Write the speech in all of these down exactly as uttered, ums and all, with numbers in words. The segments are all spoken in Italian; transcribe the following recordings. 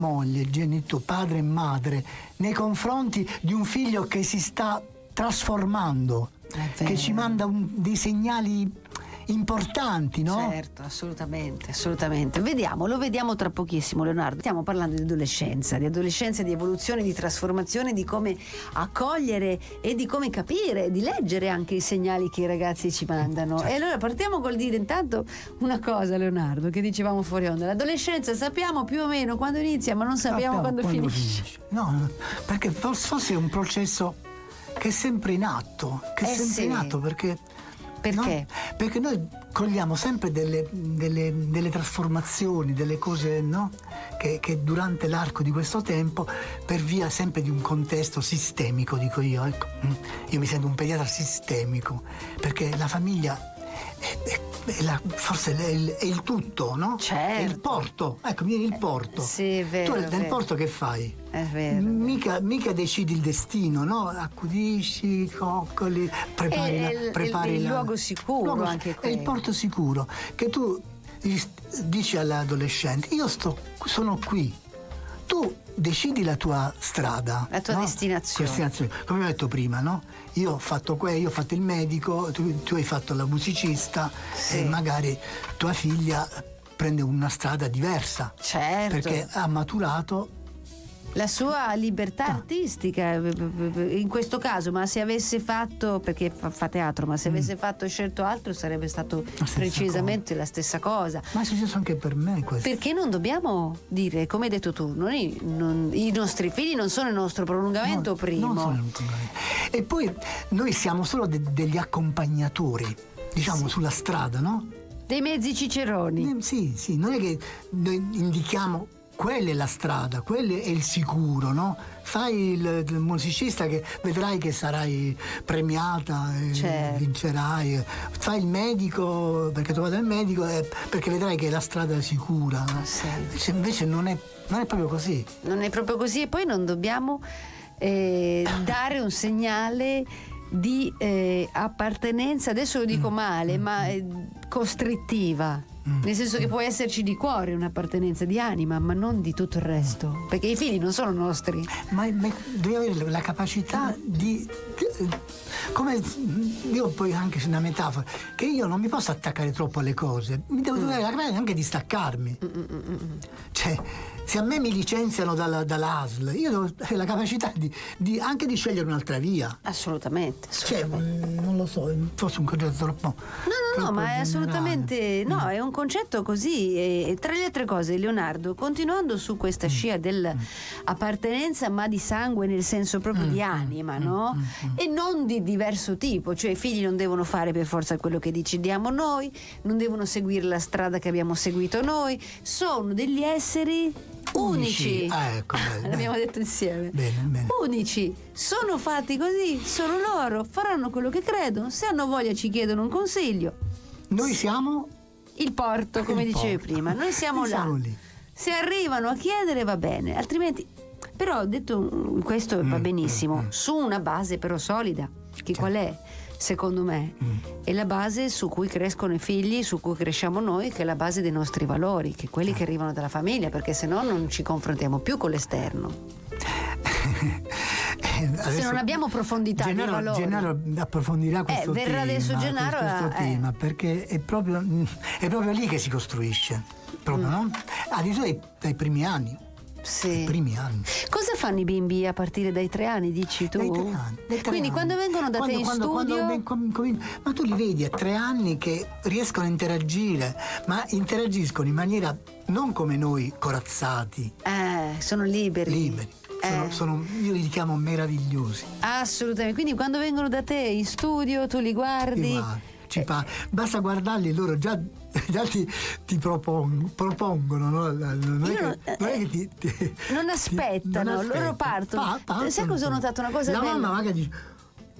moglie, genitore, padre e madre nei confronti di un figlio che si sta trasformando, che ci manda un, dei segnali importanti, no? Certo, assolutamente, assolutamente. Vediamo, lo vediamo tra pochissimo, Leonardo. Stiamo parlando di adolescenza, di adolescenza, di evoluzione, di trasformazione, di come accogliere e di come capire, di leggere anche i segnali che i ragazzi ci mandano. Certo. E allora partiamo col dire intanto una cosa, Leonardo, che dicevamo fuori onda. L'adolescenza sappiamo più o meno quando inizia, ma non sappiamo, sappiamo quando, quando finisce. finisce. No, perché forse è un processo che è sempre in atto, che è eh sempre sì. in atto, perché Perché? No? Perché noi cogliamo sempre delle, delle, delle trasformazioni, delle cose, no? che, che durante l'arco di questo tempo, per via sempre di un contesto sistemico, dico io, ecco. Io mi sento un pediatra sistemico, perché la famiglia è, è, è la, forse è il, è il tutto, no? Certo. È il porto, ecco, vieni il porto. Eh, sì, è vero. Tu nel vero. porto che fai? È vero. Mica, mica decidi il destino, no? Accudisci, coccoli, prepari è la, il, prepari il la, luogo sicuro, luogo, anche è il porto sicuro, che tu dici all'adolescente: io sto, sono qui, tu decidi la tua strada, la tua no? destinazione. destinazione. Come ho detto prima, no? Io ho fatto quello, io ho fatto il medico, tu, tu hai fatto la musicista, sì. E magari tua figlia prende una strada diversa, certo, perché ha maturato la sua libertà ah. artistica in questo caso. Ma se avesse fatto, perché fa, fa teatro, ma se mm. avesse fatto scelto altro sarebbe stato la precisamente cosa. la stessa cosa. Ma è successo anche per me questo. Perché non dobbiamo dire, come hai detto tu, noi, non, i nostri figli non sono il nostro prolungamento, no, primo. Non sono il prolungamento. E poi noi siamo solo de- degli accompagnatori, diciamo, sì. sulla strada, no? Dei mezzi ciceroni. Eh, sì, sì, non è che noi indichiamo quella è la strada, quello è il sicuro, no? Fai il, il musicista che vedrai che sarai premiata, certo. vincerai. Fai il medico perché tu vada al medico eh, perché vedrai che è la strada sicura. No? Sì. Invece, invece non, è, non è proprio così. Non è proprio così, e poi non dobbiamo eh, dare un segnale di eh, appartenenza, adesso lo dico male, mm. ma eh, costrittiva. Mm. Nel senso che può esserci di cuore un'appartenenza di anima, ma non di tutto il resto, perché i figli non sono nostri. Ma, ma devi avere la capacità di, di come io poi anche una metafora, che io non mi posso attaccare troppo alle cose, mi devo mm. avere la capacità anche di staccarmi. Mm-mm-mm. Cioè, se a me mi licenziano dalla, dall'A S L, io devo avere la capacità di, di anche di scegliere un'altra via. Assolutamente, assolutamente. Cioè, non lo so, forse un concetto troppo. No, no, no, ma è assolutamente no, mm. è un concetto così. E tra le altre cose, Leonardo, continuando su questa scia dell'appartenenza, ma di sangue nel senso proprio mm. di anima, no? Mm. E non di diverso tipo, cioè i figli non devono fare per forza quello che decidiamo noi, non devono seguire la strada che abbiamo seguito noi, sono degli esseri unici, unici. Ah, ecco, bene, l'abbiamo bene. detto insieme, bene, bene. unici, sono fatti così, sono loro, faranno quello che credono, se hanno voglia ci chiedono un consiglio. Noi siamo il porto, come il dicevi porto. prima, noi siamo noi là, siamo lì. Se arrivano a chiedere va bene, altrimenti. Però detto questo va benissimo, mm, mm. su una base però solida, che certo. qual è? Secondo me mm. è la base su cui crescono i figli, su cui cresciamo noi, che è la base dei nostri valori, che quelli che arrivano dalla famiglia, perché se no non ci confrontiamo più con l'esterno. Se non abbiamo profondità Gennaro, nei valori. Gennaro approfondirà questo eh, verrà tema, adesso Gennaro questo a, tema eh. perché è proprio, è proprio lì che si costruisce, proprio, mm. no? Addirittura dai, dai primi anni. Sì. I primi anni. Cosa fanno i bimbi a partire dai tre anni, dici tu? Dai tre anni. Dai tre Quindi anni. quando vengono da quando, te in quando, studio? Quando, quando, com, ma tu li vedi a tre anni che riescono a interagire, ma interagiscono in maniera non come noi corazzati. Eh, sono liberi. Liberi. Sono, Eh. sono, io li chiamo meravigliosi. Assolutamente. Quindi quando vengono da te in studio tu li guardi. Ci pa- basta guardarli, loro già, già ti, ti propon- propongono, no? Non è che, non, non, è che ti, ti, non aspettano, ti, non loro aspettano. partono. Pa- partono. Sai cosa ho notato? Una cosa la bella. mamma magari dice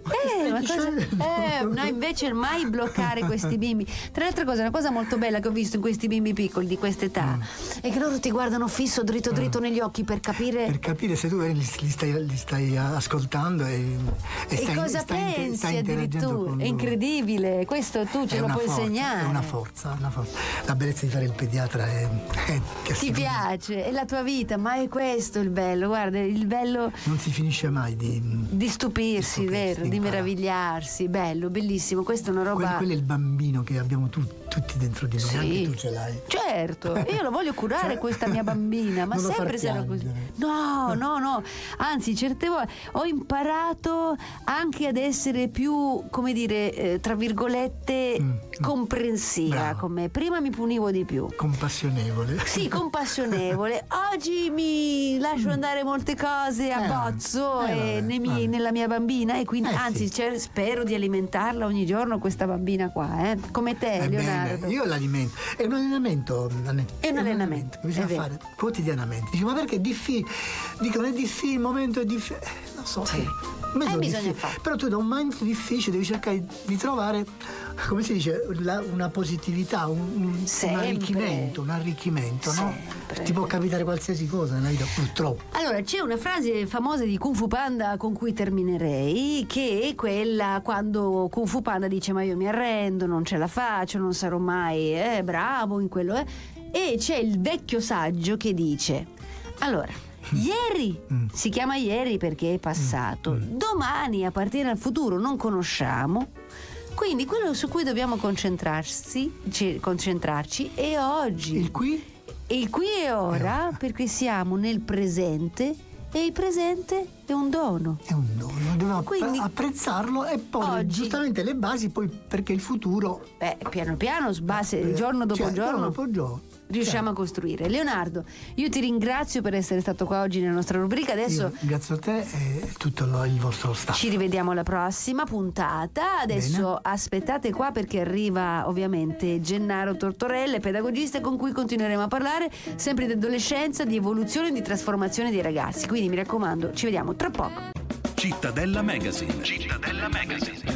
Eh, ma cosa... eh, no, invece mai bloccare questi bimbi. Tra le altre cose, una cosa molto bella che ho visto in questi bimbi piccoli di quest'età mm. è che loro ti guardano fisso, dritto dritto mm. negli occhi per capire per capire se tu li, li, stai, li stai ascoltando e, e, stai, e cosa stai, pensi stai addirittura. È incredibile, questo tu ce è lo puoi forza, insegnare. È una forza, una forza. La bellezza di fare il pediatra è, è che ti piace, è la tua vita, ma è questo il bello. Guarda, il bello non si finisce mai di di stupirsi, di stupirsi vero, di meravigliarsi, bello, bellissimo. Questa è una roba. Quello, quello è il bambino che abbiamo tu, tutti dentro di noi, sì. Anche tu ce l'hai. Certo, io lo voglio curare, cioè, questa mia bambina, ma sempre sarà così. No, no, no. Anzi, certe volte ho imparato anche ad essere più, come dire, eh, tra virgolette, mm. comprensiva. Bravo. Come prima mi punivo di più. Compassionevole. Sì, compassionevole. Oggi mi lascio andare molte cose a eh, bozzo eh, e nei miei, nella mia bambina, e quindi eh, anzi sì. cioè, spero di alimentarla ogni giorno questa bambina qua, eh? Come te, eh, Leonardo. Bene. Io l'alimento. È un allenamento. È un allenamento. È un allenamento che bisogna fare quotidianamente. Dice, ma perché è difficile? Dicono è difficile, il momento è difficile. Eh, non so. Sì. Eh, bisogna fare. Però tu da un momento difficile devi cercare di trovare, come si dice, la, una positività, un, un, un arricchimento, un arricchimento, no? Ti può capitare qualsiasi cosa nella vita, purtroppo. Allora, c'è una frase famosa di Kung Fu Panda con cui terminerei, che è quella quando Kung Fu Panda dice ma io mi arrendo, non ce la faccio, non sarò mai eh, bravo in quello, eh. E c'è il vecchio saggio che dice, allora, ieri mm. si chiama ieri perché è passato, mm. domani appartiene al futuro, non conosciamo, quindi quello su cui dobbiamo concentrarsi, concentrarci è oggi. Il qui? Il qui e ora, eh. perché siamo nel presente e il presente è un dono. È un dono, dobbiamo quindi apprezzarlo e poi oggi, giustamente le basi poi perché il futuro. Beh, piano piano, base, eh, giorno dopo cioè, giorno. giorno dopo giorno. Riusciamo a costruire. Leonardo, io ti ringrazio per essere stato qua oggi nella nostra rubrica. Adesso io ringrazio te e tutto il vostro staff. Ci rivediamo alla prossima puntata. Adesso Bene. aspettate qua perché arriva ovviamente Gennaro Tortorelle, pedagogista con cui continueremo a parlare sempre di adolescenza, di evoluzione e di trasformazione dei ragazzi. Quindi mi raccomando, ci vediamo tra poco. Cittadella Magazine. Cittadella Magazine.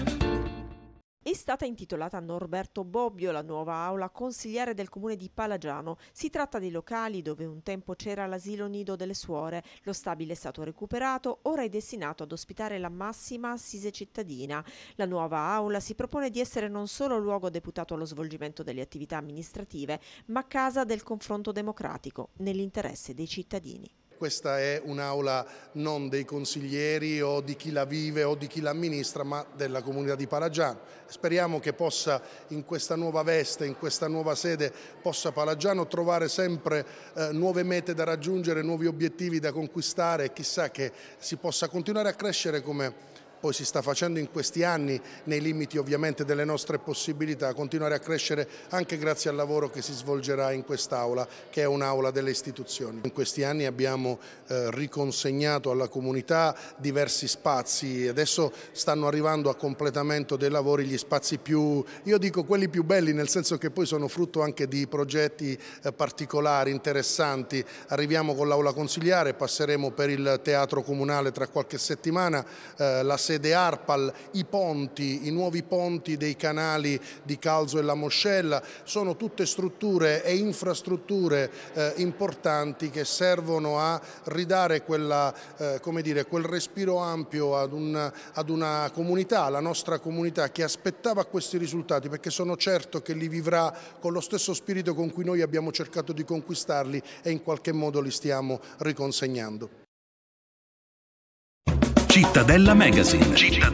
È stata intitolata a Norberto Bobbio la nuova aula consiliare del comune di Palagiano. Si tratta di locali dove un tempo c'era l'asilo nido delle suore. Lo stabile è stato recuperato, ora è destinato ad ospitare la massima assise cittadina. La nuova aula si propone di essere non solo luogo deputato allo svolgimento delle attività amministrative, ma casa del confronto democratico, nell'interesse dei cittadini. Questa è un'aula non dei consiglieri o di chi la vive o di chi la amministra, ma della comunità di Palagiano. Speriamo che possa in questa nuova veste, in questa nuova sede, possa Palagiano trovare sempre eh, nuove mete da raggiungere, nuovi obiettivi da conquistare e chissà che si possa continuare a crescere come poi si sta facendo in questi anni, nei limiti ovviamente delle nostre possibilità, continuare a crescere anche grazie al lavoro che si svolgerà in quest'aula, che è un'aula delle istituzioni. In questi anni abbiamo eh, riconsegnato alla comunità diversi spazi, adesso stanno arrivando a completamento dei lavori gli spazi più, io dico quelli più belli, nel senso che poi sono frutto anche di progetti eh, particolari, interessanti. Arriviamo con l'aula consigliare, passeremo per il teatro comunale tra qualche settimana, eh, la sede Arpal, i ponti, i nuovi ponti dei canali di Calzo e la Moscella, sono tutte strutture e infrastrutture eh, importanti che servono a ridare quella, eh, come dire, quel respiro ampio ad, un, ad una comunità, la nostra comunità che aspettava questi risultati, perché sono certo che li vivrà con lo stesso spirito con cui noi abbiamo cercato di conquistarli e in qualche modo li stiamo riconsegnando. Cittadella Magazine. Cittadella